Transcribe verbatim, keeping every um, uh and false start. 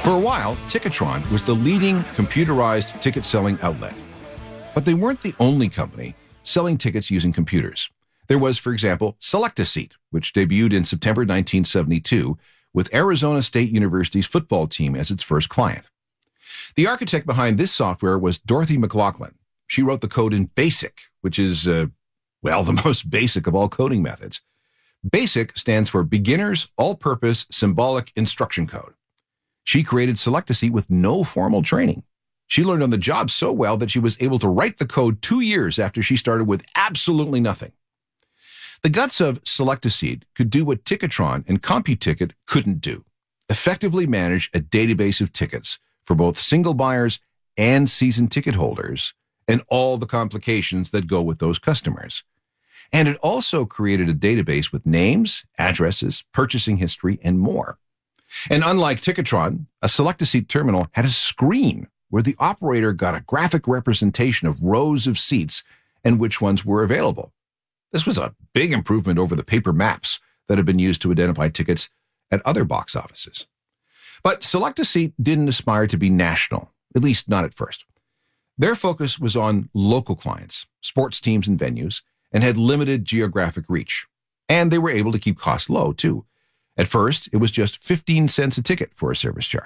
For a while, Ticketron was the leading computerized ticket selling outlet. But they weren't the only company selling tickets using computers. There was, for example, Select-A-Seat, which debuted in September nineteen seventy-two with Arizona State University's football team as its first client. The architect behind this software was Dorothy McLaughlin. She wrote the code in BASIC, which is, uh, well, the most basic of all coding methods. BASIC stands for Beginner's All-Purpose Symbolic Instruction Code. She created Select-A-Seat with no formal training. She learned on the job so well that she was able to write the code two years after she started with absolutely nothing. The guts of Select-A-Seat could do what Ticketron and CompuTicket couldn't do, effectively manage a database of tickets for both single buyers and season ticket holders and all the complications that go with those customers. And it also created a database with names, addresses, purchasing history, and more. And unlike Ticketron, a Select-A-Seat terminal had a screen where the operator got a graphic representation of rows of seats and which ones were available. This was a big improvement over the paper maps that had been used to identify tickets at other box offices. But Select-A-Seat didn't aspire to be national, at least not at first. Their focus was on local clients, sports teams and venues, and had limited geographic reach. And they were able to keep costs low, too. At first, it was just fifteen cents a ticket for a service charge.